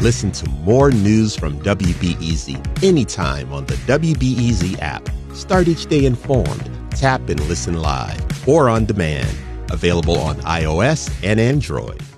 listen to more news from WBEZ anytime on the WBEZ app. Start each day informed. Tap and listen live or on demand. Available on iOS and Android.